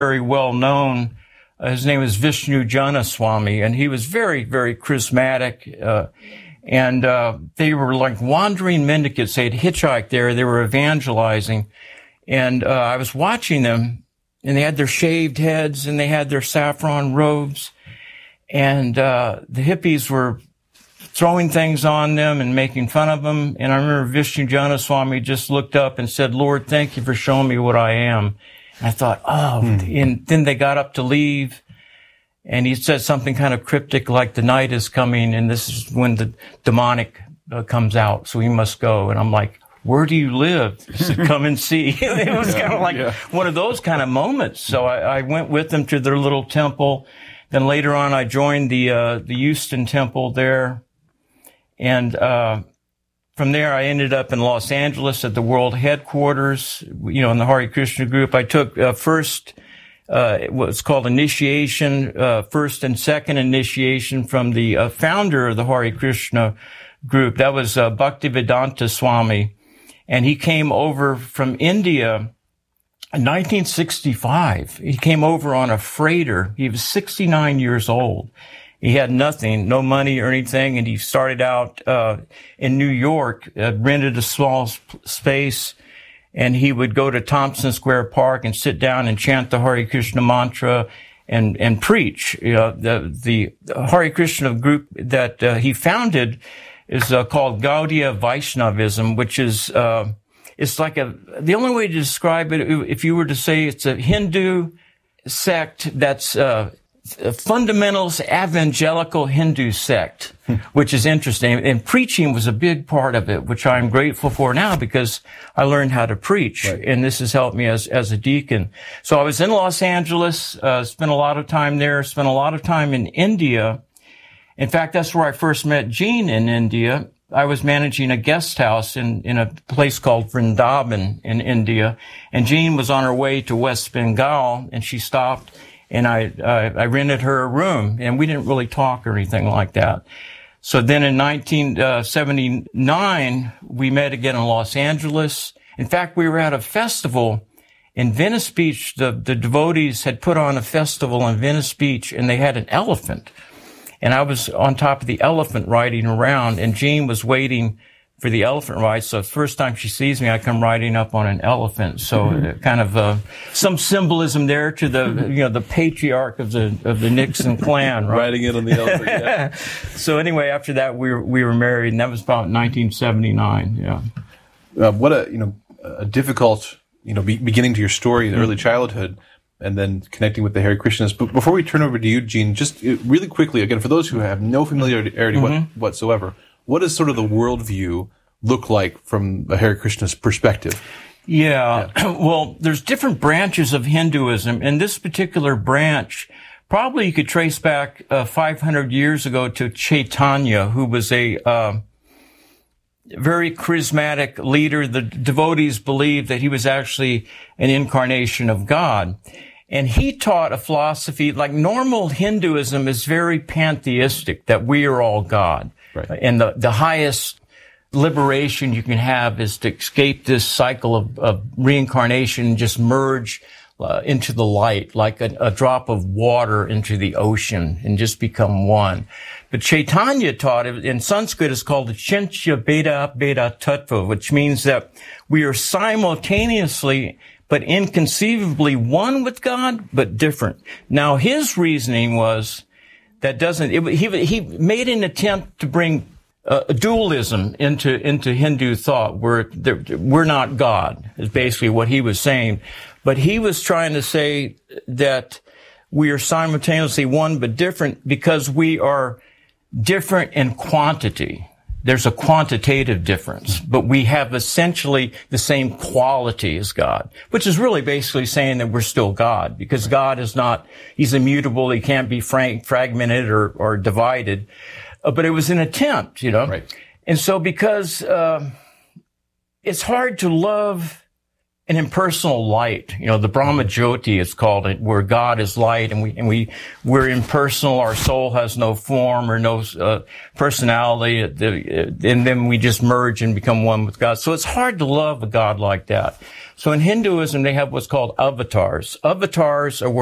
very well known. His name is Vishnu Jana Swami, and he was very, very charismatic. And they were like wandering mendicants. They had hitchhiked there. They were evangelizing. And I was watching them, and they had their shaved heads, and they had their saffron robes. And the hippies were throwing things on them and making fun of them. And I remember Vishnu Jana Swami just looked up and said, "Lord, thank you for showing me what I am." And I thought, and then they got up to leave. And he said something kind of cryptic like, "The night is coming, and this is when the demonic comes out, so we must go." And I'm like, "Where do you live?" He said, "Come and see." It was kind of like one of those kind of moments. So I went with them to their little temple. Then later on, I joined the Houston temple there. And from there, I ended up in Los Angeles at the world headquarters, in the Hare Krishna group. I took what's called initiation, first and second initiation from the founder of the Hare Krishna group. That was Bhaktivedanta Swami. And he came over from India in 1965. He came over on a freighter. He was 69 years old. He had nothing, no money or anything, and he started out in New York, rented a small space, and he would go to Thompson Square Park and sit down and chant the Hare Krishna mantra and preach. The Hare Krishna group that he founded is called Gaudiya Vaishnavism, which is it's like the only way to describe it, if you were to say it's a Hindu sect that's fundamentalist evangelical Hindu sect, which is interesting. And preaching was a big part of it, which I'm grateful for now because I learned how to preach. Right. And this has helped me as a deacon. So I was in Los Angeles, spent a lot of time there, spent a lot of time in India. In fact, that's where I first met Jean in India. I was managing a guest house in a place called Vrindavan in India. And Jean was on her way to West Bengal, and she stopped. And I rented her a room, and we didn't really talk or anything like that. So then in 1979, we met again in Los Angeles. In fact, we were at a festival in Venice Beach. The devotees had put on a festival in Venice Beach, and they had an elephant. And I was on top of the elephant riding around, and Jean was waiting for the elephant ride. So the first time she sees me, I come riding up on an elephant. So kind of some symbolism there to the patriarch of the Nixon clan, right? Riding in on the elephant. Yeah. So anyway, after that we were married, and that was about 1979. Yeah. What a difficult beginning to your story, the early childhood, and then connecting with the Hare Krishnas. But before we turn over to you, Jean, just really quickly again for those who have no familiarity whatsoever. What does sort of the worldview look like from a Hare Krishna's perspective? Yeah. Well, there's different branches of Hinduism, and this particular branch, probably you could trace back 500 years ago to Chaitanya, who was a very charismatic leader. The devotees believed that he was actually an incarnation of God. And he taught a philosophy, like normal Hinduism is very pantheistic, that we are all God. Right. And the highest liberation you can have is to escape this cycle of reincarnation and just merge into the light, like a drop of water into the ocean, and just become one. But Chaitanya taught, in Sanskrit, it's called the Chincha Beda Beda Tattva, which means that we are simultaneously but inconceivably one with God, but different. Now, his reasoning was he made an attempt to bring dualism into Hindu thought, where we're not God, is basically what he was saying. But he was trying to say that we are simultaneously one but different because we are different in quantity. There's a quantitative difference, but we have essentially the same quality as God, which is really basically saying that we're still God, because God is not, he's immutable, he can't be fragmented or divided. But it was an attempt, Right. And so because it's hard to love an impersonal light. You know, the Brahma Jyoti is called it, where God is light, and we're impersonal. Our soul has no form or no personality, and then we just merge and become one with God. So it's hard to love a God like that. So in Hinduism, they have what's called avatars. Avatars are